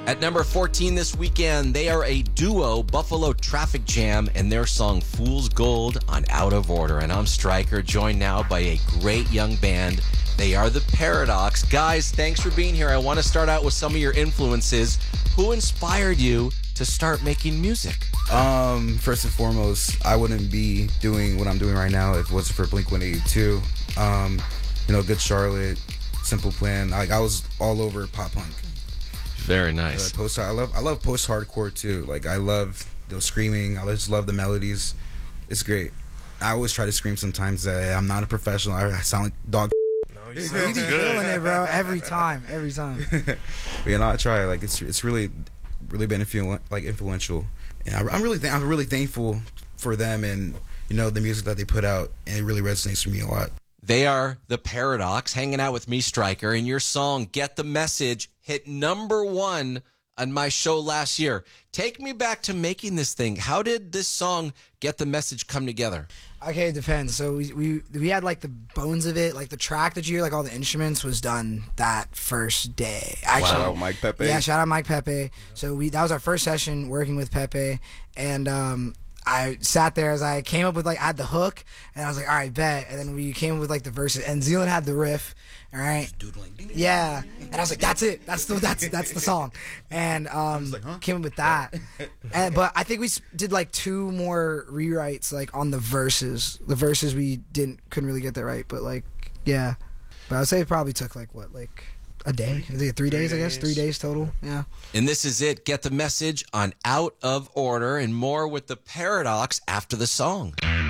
At number 14 this weekend, they are a duo, Buffalo Traffic Jam, and their song Fool's Gold on Out of Order. And I'm Stryker, joined now by a great young band. They are the Paradox. Guys, thanks for being here. I want to start out with some of your influences. Who inspired you to start making music? First and foremost, I wouldn't be doing what I'm doing right now if it wasn't for Blink-182. Good Charlotte, Simple Plan. I was all over pop punk. Very nice. I love post-hardcore too. Like, I love the screaming. I just love the melodies. It's great. I always try to scream sometimes. I'm not a professional. I sound like dog. No, you sound good, it, bro. Every time. But, I try. Like, it's really been influential. And I'm really thankful for them and the music that they put out, and it really resonates for me a lot. They are the Paradox, hanging out with me, Stryker, and your song Get the Message hit number 1 on my show last year. Take me back to making this thing. How did this song Get the Message come together? Okay, it depends. So we had like the bones of it, like the track that you hear, like all the instruments was done that first day. Actually, shout out Mike Pepe. Yeah, shout out Mike Pepe. So that was our first session working with Pepe, and I sat there as I came up with I had the hook, and I was like, all right, bet. And then we came up with the verses, and Zealand had the riff, all right? Yeah, and I was like, that's it. That's the song, and came up with that. But I think we did 2 more rewrites on the verses. The verses we couldn't really get that right, but yeah. But I would say it probably took a day. I think 3 days, I guess. 3 days total. Yeah. And this is it. Get the Message on Out of Order, and more with the Paradox after the song.